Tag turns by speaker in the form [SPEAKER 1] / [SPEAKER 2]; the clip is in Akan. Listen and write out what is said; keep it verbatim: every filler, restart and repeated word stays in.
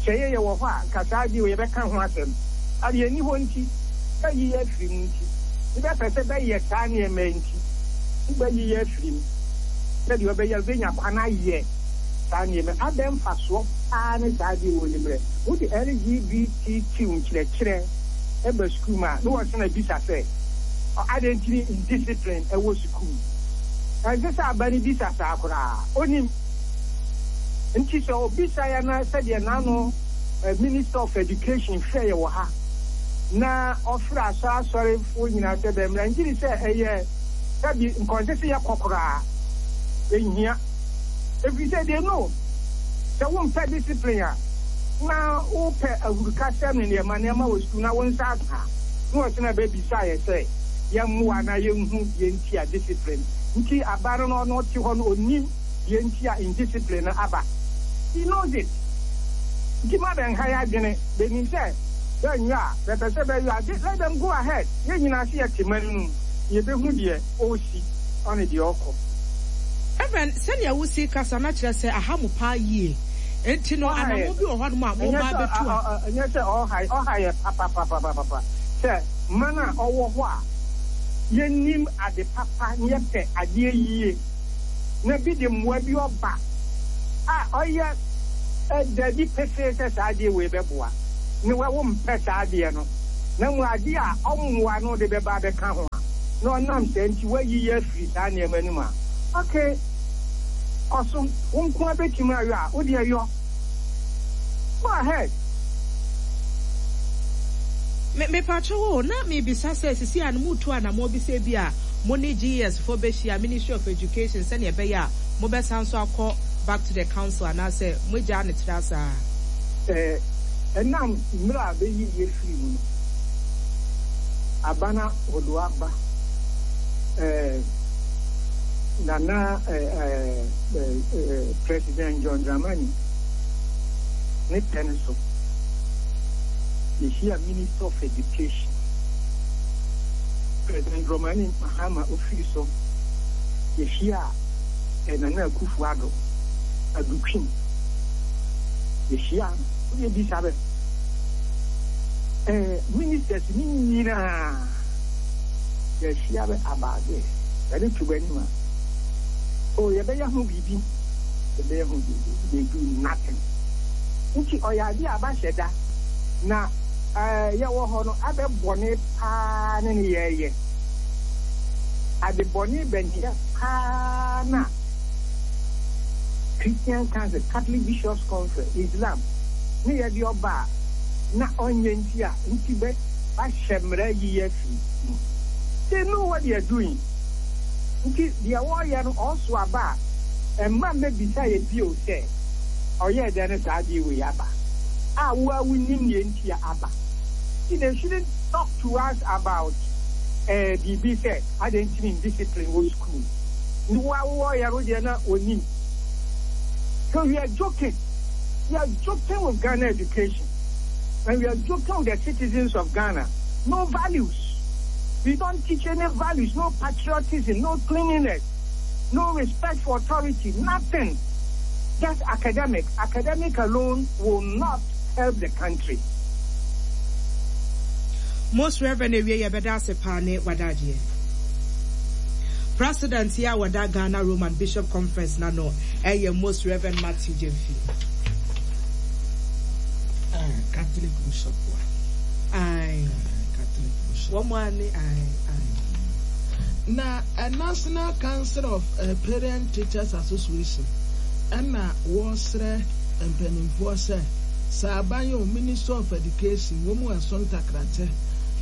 [SPEAKER 1] Say ye wo fa kasadi we be kan ho asem. Ade ani ho nti ba yi afiri mu nti. Ibe pese be ye ka na e ma nti. Ibe yi afiri mu. Na di obe ye be nya kwana ye. Sa na e ma adem faso a ne sadi wo libre. Wo di L G B T Q nchire chire e ba school ma no wo se na bisa se. Identity indiscipline e wo school. And this abani bisa sa akura. Oni nti so bisa ya na said ya nano Minister of Education fair wo ha. Na ofra so sorry for nyina se dem na ngiri se eye sabi nkonsese ya kokora. Ehia. If you say they know. So won pay discipline ya. Na o pe ahuruka sem ne ma na ma wo school na won sa aka. No se na be bisa ya say ya mu ana ye hu ye nti a discipline. Nti abaro no no ti ho no oni ye nti a indiscipline aba. He knows it. Nti ma ben haya dene be ni say then ya be be say be you let them go ahead. Ye nyina se ye timanu no ye be hu de o si on the oko.
[SPEAKER 2] Even send ya wusi kasa na kire say ahamu pa yie. Enti no anamo bi o hodo ma mo ma betu a.
[SPEAKER 1] Anya say all high all high papa papa papa. Say mana owo ho a yenim ade papa nyete ade yie na bi de mwa bi oba ah oya e dadi pese se ade we beboa ni we wo mpese ade no na mu ade a omwa no de beba be ka ho no nam se nti we yi ya firi sa na emanu ma okay oso unku abetima ayo a odi ayo go ahead.
[SPEAKER 2] Me me pacho na me bisa say sisi an mutu ana mo bi say bia mo ni G S for be shia Ministry of Education say na be ya mo be san so akọ back to the council and I say mo ja ne trasa
[SPEAKER 1] eh enam mra be yi ye free mu abana oduaba eh nana eh eh President John Dramani ne tenso the Minister of Education, President Romani Mahama Ofiso, the Shia and Nana Kufuado, a Dukin, the Shia, who is this? Ministers, Nina, the Shia Abade, that is to Benima. Oh, you better who be the bear who they do nothing. Uchi Oyadi Abasheda, na eh ya wo ho no abe bone pa ne ne ye ye ade bone bendia pa na Christian Council Catholic Bishops Conference Islam ne ye di oba na onye nti a nti be ba hemra yi ye fi they know what they are doing nti dia wo ye no also aba e ma me bisa ye bi o se oye de ne sa di we aba ah we nim ye nti aba. They shouldn't talk to us about uh B B said I didn't mean discipline was school. No one. So we are joking. We are joking with Ghana education. And we are joking with the citizens of Ghana. No values. We don't teach any values, no patriotism, no cleanliness, no respect for authority, nothing. Just academic. Academic alone will not help the country.
[SPEAKER 2] Most Reverend Ewie Yebeda Sepane Wadaje. President ya Wada Ghana Roman Bishop Conference nano eye Most Reverend Matthew Jemfi.
[SPEAKER 3] Ah, Catholic Bishop.
[SPEAKER 2] Aye,
[SPEAKER 3] Catholic Bishop.
[SPEAKER 2] One one aye aye.
[SPEAKER 3] Na a National Council of uh, Parent Teachers Association and na was re and penning for say Sabayo Minister of Education woman and son takrate